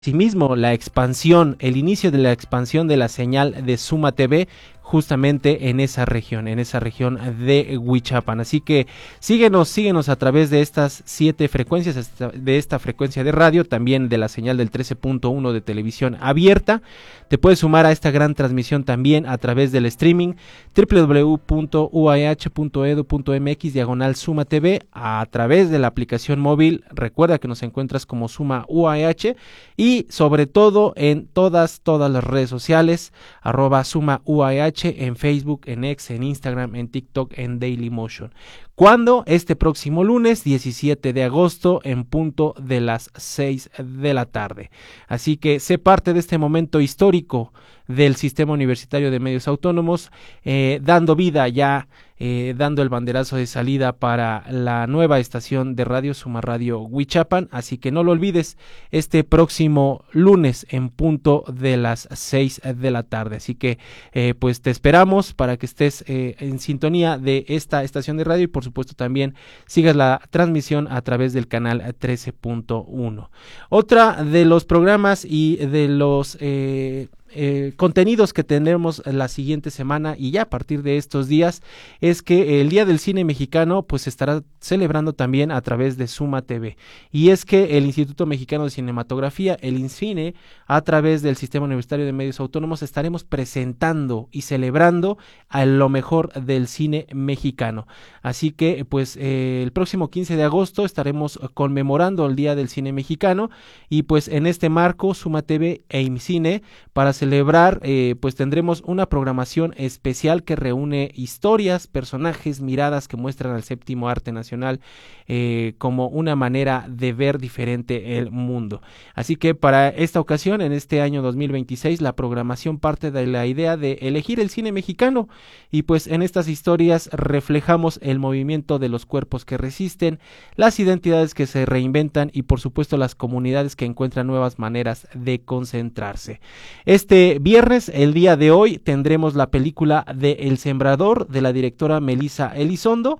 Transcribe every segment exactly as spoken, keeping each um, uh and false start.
Asimismo, la expansión, el inicio de la expansión de la señal de Suma T V justamente en esa región, en esa región de Huichapan. Así que síguenos, síguenos a través de estas siete frecuencias, de esta frecuencia de radio, también de la señal del trece punto uno de televisión abierta. Te puedes sumar a esta gran transmisión también a través del streaming doble u doble u doble u punto u a h punto e d u punto m x diagonal Suma T V, a través de la aplicación móvil. Recuerda que nos encuentras como Suma U A H y sobre todo en todas, todas las redes sociales, arroba Suma U A H, en Facebook, en X, en Instagram, en TikTok, en Dailymotion. ¿Cuándo? Este próximo lunes diecisiete de agosto en punto de las seis de la tarde. Así que sé parte de este momento histórico del Sistema Universitario de Medios Autónomos, eh, dando vida ya, eh, dando el banderazo de salida para la nueva estación de radio, Suma Radio Huichapan. Así que no lo olvides, este próximo lunes en punto de las seis de la tarde. Así que eh, pues te esperamos para que estés eh, en sintonía de esta estación de radio y por supuesto también sigas la transmisión a través del canal trece punto uno. Otra de los programas y de los eh, Eh, contenidos que tendremos la siguiente semana y ya a partir de estos días es que el Día del Cine Mexicano pues se estará celebrando también a través de Suma T V, y es que el Instituto Mexicano de Cinematografía, el INCINE, a través del Sistema Universitario de Medios Autónomos estaremos presentando y celebrando a lo mejor del cine mexicano. Así que pues eh, el próximo quince de agosto estaremos conmemorando el Día del Cine Mexicano y pues en este marco Suma T V e INCINE, para celebrar, eh, pues tendremos una programación especial que reúne historias, personajes, miradas que muestran al séptimo arte nacional eh, como una manera de ver diferente el mundo. Así que para esta ocasión, en este año dos mil veintiséis, la programación parte de la idea de elegir el cine mexicano y pues en estas historias reflejamos el movimiento de los cuerpos que resisten, las identidades que se reinventan y por supuesto las comunidades que encuentran nuevas maneras de concentrarse. Este viernes, el día de hoy, tendremos la película de El Sembrador, de la directora Melissa Elizondo.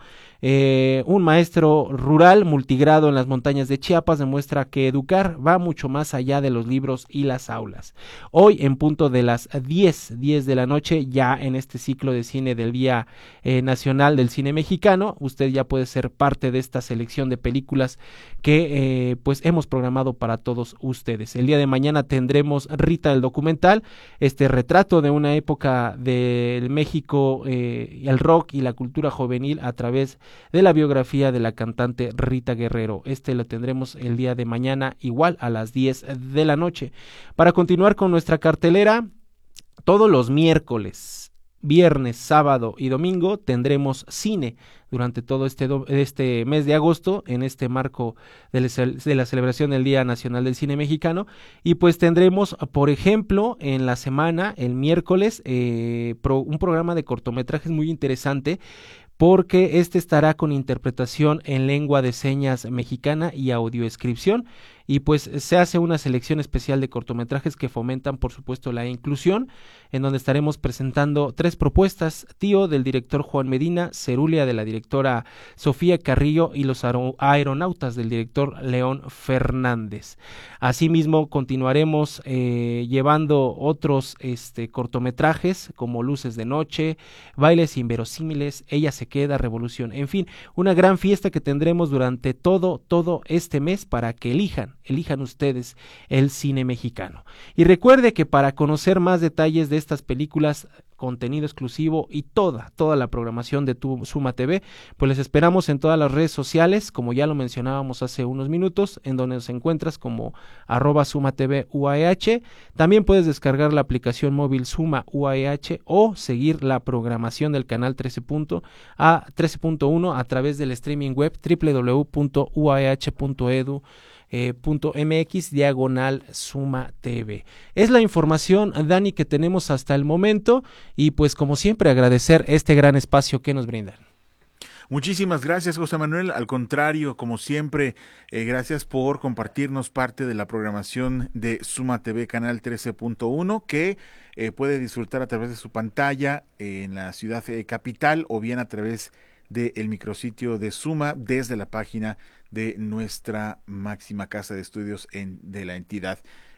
Eh, un maestro rural multigrado en las montañas de Chiapas demuestra que educar va mucho más allá de los libros y las aulas. Hoy en punto de las diez de la noche, ya en este ciclo de cine del Día eh, Nacional del Cine Mexicano, usted ya puede ser parte de esta selección de películas que eh, pues hemos programado para todos ustedes. El día de mañana tendremos Rita el documental, este retrato de una época del México, eh, el rock y la cultura juvenil a través de la biografía de la cantante Rita Guerrero. Este lo tendremos el día de mañana igual a las diez de la noche. Para continuar con nuestra cartelera, todos los miércoles, viernes, sábado y domingo tendremos cine durante todo este, do, este mes de agosto, en este marco de, de la celebración del Día Nacional del Cine Mexicano, y pues tendremos, por ejemplo, en la semana, el miércoles, eh, pro, un programa de cortometrajes muy interesante, porque este estará con interpretación en lengua de señas mexicana y audiodescripción, y pues se hace una selección especial de cortometrajes que fomentan por supuesto la inclusión, en donde estaremos presentando tres propuestas: Tío, del director Juan Medina; Cerulia, de la directora Sofía Carrillo; y Los Aeronautas, del director León Fernández. Asimismo continuaremos eh, llevando otros este, cortometrajes como Luces de Noche, Bailes Inverosímiles, Ella se queda, Revolución, en fin, una gran fiesta que tendremos durante todo, todo este mes para que elijan, elijan ustedes el cine mexicano. Y recuerde que para conocer más detalles de estas películas, contenido exclusivo y toda, toda la programación de tu Suma T V, pues les esperamos en todas las redes sociales, como ya lo mencionábamos hace unos minutos, en donde nos encuentras como arroba Suma T V U A H. También puedes descargar la aplicación móvil Suma U A H o seguir la programación del canal trece punto uno a través del streaming web doble u doble u doble u punto u a h punto e d u Eh, punto mx diagonal Suma T V. Es la información, Dani, que tenemos hasta el momento, y pues como siempre agradecer este gran espacio que nos brindan. Muchísimas gracias, José Manuel. Al contrario, como siempre, eh, gracias por compartirnos parte de la programación de Suma T V Canal trece punto uno, que eh, puede disfrutar a través de su pantalla eh, en la ciudad eh, capital, o bien a través del micrositio de Suma desde la página de nuestra máxima casa de estudios en, de la entidad.